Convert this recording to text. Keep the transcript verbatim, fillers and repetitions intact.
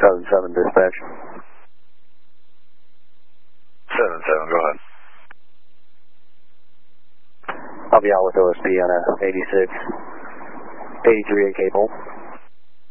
seven seven dispatch. seven seven, go ahead. I'll be out with O S P on a eighty-six, eighty-three A cable.